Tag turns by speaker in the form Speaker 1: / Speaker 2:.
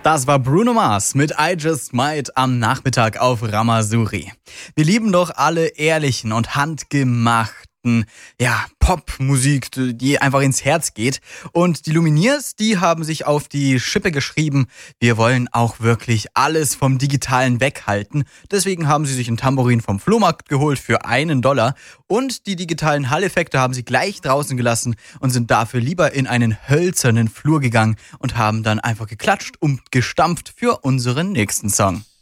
Speaker 1: Das war Bruno Mars mit I Just Might am Nachmittag auf Ramazuri. Wir lieben doch alle ehrlichen und handgemachten, Popmusik, die einfach ins Herz geht. Und die Lumineers, die haben sich auf die Schippe geschrieben, wir wollen auch wirklich alles vom Digitalen weghalten. Deswegen haben sie sich ein Tambourin vom Flohmarkt geholt für $1 und die digitalen Hall-Effekte haben sie gleich draußen gelassen und sind dafür lieber in einen hölzernen Flur gegangen und haben dann einfach geklatscht und gestampft für unseren nächsten Song.